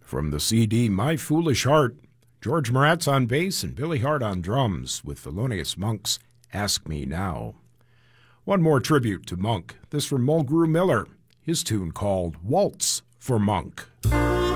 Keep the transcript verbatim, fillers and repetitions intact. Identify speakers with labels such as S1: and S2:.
S1: From the C D My Foolish Heart, George Moratz on bass and Billy Hart on drums with Thelonious Monk's Ask Me Now. One more tribute to Monk, this from Mulgrew Miller, his tune called Waltz for Monk.